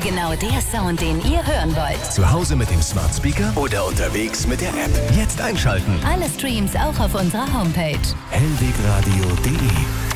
Genau der Sound, den ihr hören wollt. Zu Hause mit dem Smart Speaker oder unterwegs mit der App. Jetzt einschalten. Alle Streams auch auf unserer Homepage. hellwegradio.de